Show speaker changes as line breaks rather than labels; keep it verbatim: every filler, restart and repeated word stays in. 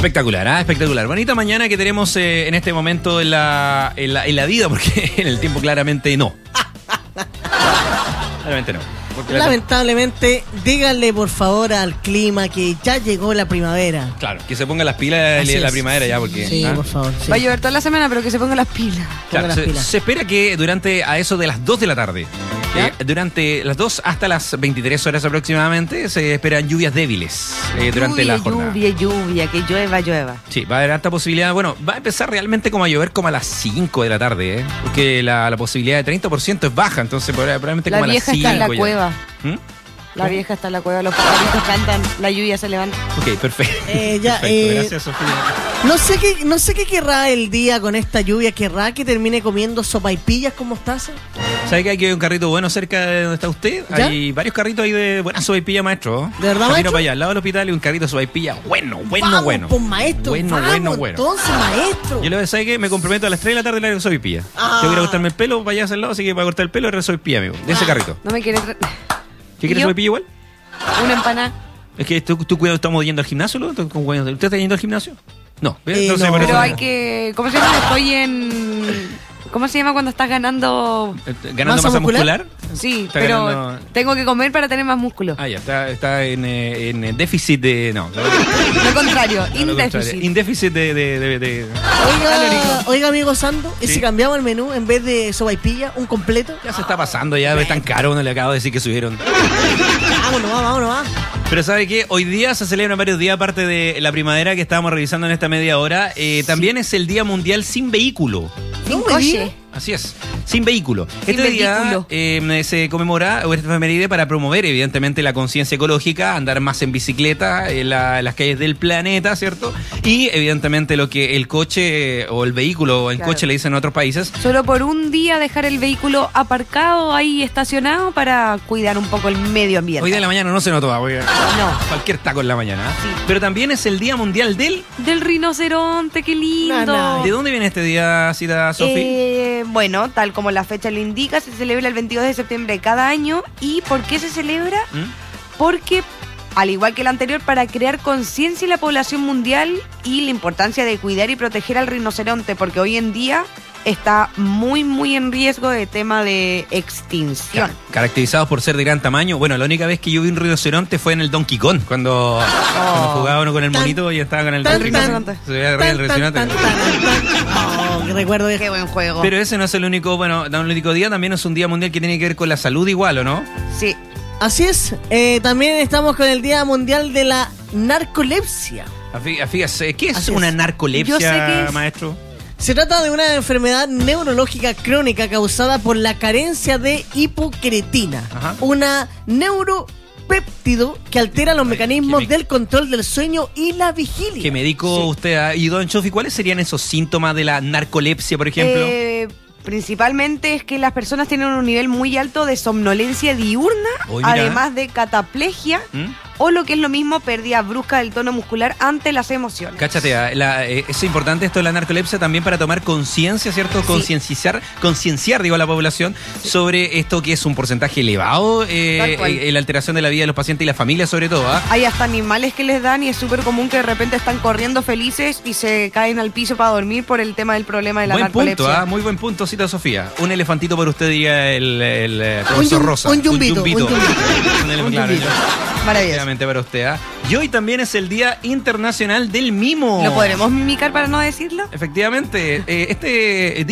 Espectacular, ¿ah? Espectacular. Bonita mañana que tenemos eh, en este momento en la, en, la, en la vida, porque en el tiempo claramente no. Claramente no.
Lamentablemente, díganle por favor al clima que ya llegó la primavera.
Claro, que se ponga las pilas de la primavera ya, porque...
Sí,
¿ah?
por favor. Sí.
Va a llover toda la semana, pero que se ponga las pilas.
Claro,
las
se,
pilas.
se espera que durante a eso de las dos de la tarde, eh, durante las dos hasta las veintitrés horas aproximadamente, se esperan lluvias débiles eh, durante
lluvia,
la jornada.
Lluvia, lluvia, que llueva, llueva.
Sí, va a haber alta posibilidad. Bueno, va a empezar realmente como a llover como a las cinco de la tarde, ¿eh? Porque la, la posibilidad de treinta por ciento es baja, entonces probablemente
La
como a las
vieja
cinco
está en la
ya.
cueva.
¿Mm?
La vieja está en la cueva, los pajaritos cantan, la lluvia se levanta.
Ok, perfecto.
Eh, ya,
Perfecto,
eh,
gracias, Sofía.
No sé qué, no sé qué querrá el día con esta lluvia. ¿Querrá que termine comiendo sopaipillas con mostaza?
¿Sabe que aquí hay un carrito bueno cerca de donde está usted?
¿Ya?
Hay varios carritos ahí de buena sopaipilla, maestro.
¿De verdad,
Camino
maestro?
para allá, al lado del hospital hay un carrito de sopaipilla bueno, bueno,
vamos,
bueno.
Pues, maestro,
Bueno,
vamos,
bueno, bueno.
entonces, maestro.
Yo le voy a decir que me comprometo a las tres de la tarde en la sopaipilla.
Ah.
Yo quiero cortarme el pelo para allá hacia el lado, así que para cortar el pelo era sopaipilla, amigo. De ese
Ah.
carrito.
No me quiere tra-
¿Qué quieres
yo?
sopaipilla igual?
una empanada.
Es que tú, tú cuidado, estamos yendo al gimnasio, ¿no? ¿Usted está yendo al gimnasio? No.
Eh,
Entonces,
no.
por eso-
Pero hay que... ¿Cómo se llama? Estoy en... ¿Cómo se llama cuando estás ganando?
¿Ganando
¿Masa
masa
muscular?
muscular?
Sí,
Está
pero
ganando-
tengo que comer para tener más músculo.
Ah, ya, está, está en, eh, en déficit de... No,
Lo contrario,
no, lo contrario.
indéficit.
In déficit de... de, de, de-
Oiga, oiga, amigo Sando, ¿y
Sí.
si cambiamos el menú en vez de sopaipilla, un completo?
Ya se está pasando, ya es tan caro, uno le acabo de decir que subieron.
Vámonos, va, vámonos, va.
Pero ¿sabe qué? Hoy día se celebran varios días, aparte de la primavera que estábamos revisando en esta media hora. Eh, también es el Día Mundial Sin Vehículo.
Sin
No me diga.
coche.
Así es, sin vehículo.
Sin
este día
vehículo.
eh, se conmemora, o esta efeméride, para promover evidentemente la conciencia ecológica, andar más en bicicleta en, la- en las calles del planeta, ¿cierto? Y evidentemente lo que el coche eh, o el vehículo, o el
Claro.
coche le dicen en otros países.
Solo por un día dejar el vehículo aparcado ahí estacionado para cuidar un poco el medio ambiente.
Hoy día en la mañana no se notó, porque
No.
cualquier taco en la mañana. ¿eh?
Sí.
Pero también es el Día Mundial del...
Del rinoceronte, qué lindo.
Na, na.
¿De dónde viene este día, Cita Sofi?
Eh, bueno, tal como la fecha lo indica, se celebra el veintidós de septiembre de cada año. ¿Y por qué se celebra?
¿Mm?
Porque, al igual que el anterior, para crear conciencia en la población mundial y la importancia de cuidar y proteger al rinoceronte, porque hoy en día está muy, muy en riesgo de tema de extinción.
Ca- Caracterizados por ser de gran tamaño. Bueno, la única vez que yo vi un rinoceronte fue en el Donkey Kong, cuando, cuando jugaba uno con el
Tan,
monito y estaba con el
tan,
Donkey Kong.
rinoceronte.
Se veía arriba el
Tan, tan,
rinoceronte.
tan, tan, tan. Oh, qué recuerdo de
Qué buen juego.
Pero ese no es el único, bueno, no, el único día, también es un día mundial que tiene que ver con la salud igual, ¿o no?
Sí.
Así es, eh, también estamos con el Día Mundial de la Narcolepsia.
Afí- Fíjese, ¿qué es
Así
una
es.
narcolepsia,
Yo sé que es-
maestro?
Se trata de una enfermedad neurológica crónica causada por la carencia de hipocretina,
Ajá.
una neuropéptido que altera los
Ay,
mecanismos
qué me-
del control del sueño y la vigilia.
¿Qué médico usted ha ido, don Chofi? ¿Cuáles serían esos síntomas de la narcolepsia, por ejemplo?
Eh, principalmente es que las personas tienen un nivel muy alto de somnolencia diurna,
Oh, mira.
además de cataplegia,
¿Mm?
o lo que es lo mismo, pérdida brusca del tono muscular ante las emociones.
Cáchate, ah, la- eh, es importante esto de la narcolepsia también para tomar conciencia, ¿cierto?
Sí.
Concienciar, concienciar, digo, a la población sobre esto que es un porcentaje elevado eh,
Tal cual.
en la alteración de la vida de los pacientes y la familia sobre todo, ¿ah?
Hay hasta animales que les dan y es súper común que de repente están corriendo felices y se caen al piso para dormir por el tema del problema de la
Buen
narcolepsia.
punto, ¿ah? Muy buen punto, Cita Sofía. Un elefantito para usted, diría el, el, eh, profesor
yum-
Rosa.
un yumbito, un yumbito.
Un elef-
Un
claro,
yumbito.
ya.
Maravilloso.
Efectivamente para usted, ¿ah? Y hoy también es el Día Internacional del Mimo.
¿Lo podremos mimicar para no decirlo?
Efectivamente, eh, este